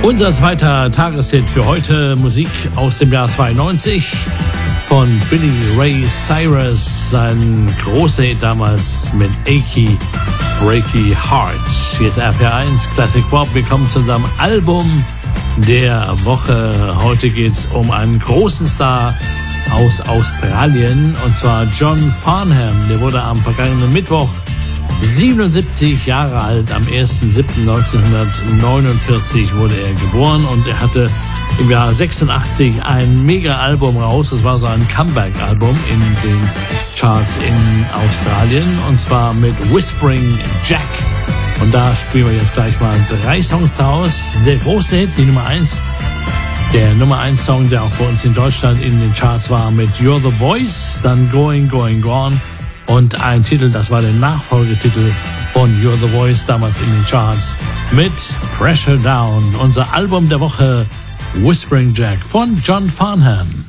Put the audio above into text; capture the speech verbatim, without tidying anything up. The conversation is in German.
Unser zweiter Tageshit für heute, Musik aus dem Jahr zweiundneunzig von Billy Ray Cyrus, sein großer Hit damals mit Achy Breaky Heart. Hier ist R P R eins Classic Pop. Wir kommen zu unserem Album der Woche. Heute geht es um einen großen Star aus Australien, und zwar John Farnham. Der wurde am vergangenen Mittwoch siebenundsiebzig Jahre alt. Am ersten siebten neunzehnhundertneunundvierzig wurde er geboren und er hatte im Jahr sechsundachtzig ein Mega-Album raus. Das war so ein Comeback-Album in den Charts in Australien, und zwar mit Whispering Jack. Und da spielen wir jetzt gleich mal drei Songs draus. Der große Hit, die Nummer eins. Der Nummer eins Song, der auch bei uns in Deutschland in den Charts war, mit You're the Voice, dann Going, Going, Gone. Und ein Titel, das war der Nachfolgetitel von You're the Voice, damals in den Charts, mit Pressure Down. Unser Album der Woche, Whispering Jack von John Farnham.